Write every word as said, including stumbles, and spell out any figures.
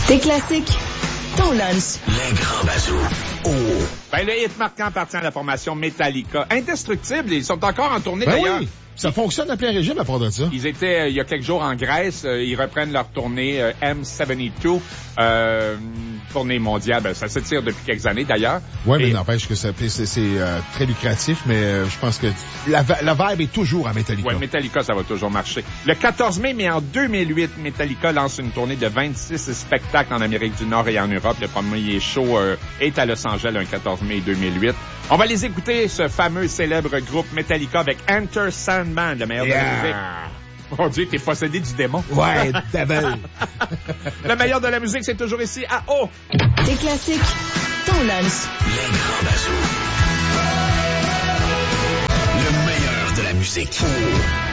Tes classiques, ton lunch. Les grands bazous. Oh! Ben, le hit marquant appartient à la formation Metallica. Indestructible, ils sont encore en tournée Ben d'ailleurs. oui. Ça fonctionne à plein régime à part de ça. Ils étaient, euh, il y a quelques jours en Grèce, euh, ils reprennent leur tournée euh, M soixante-deux, euh, tournée mondiale, ben, ça s'étire depuis quelques années d'ailleurs. Oui, mais Et... n'empêche que ça, c'est, c'est euh, très lucratif, mais euh, je pense que la, la vibe est toujours à Metallica. Oui, Metallica, ça va toujours marcher. Le quatorze mai, mais en deux mille huit, Metallica lance une tournée de vingt-six spectacles en Amérique du Nord et en Europe. Le premier show euh, est à Los Angeles le quatorze mai deux mille huit. On va les écouter, ce fameux célèbre groupe Metallica avec Enter Sandman, le meilleur yeah. de la musique. Mon Dieu, t'es possédé du démon. Ouais, devil. Le meilleur de la musique, c'est toujours ici à O. Tes classiques, ton lunch. Les grands bazous. Le meilleur de la musique. Oh.